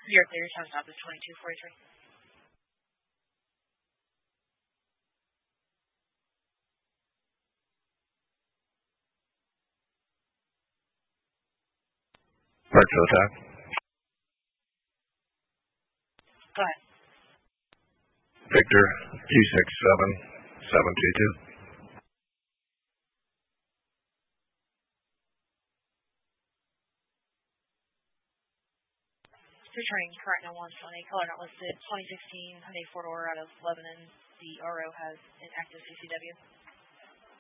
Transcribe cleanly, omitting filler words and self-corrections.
You're clear. Time stop is 22:43. Start show time. Go ahead. Victor 267722. Returning correct now 120, color not listed, 2016 Hyundai 4-door out of Lebanon. The RO has an active CCW.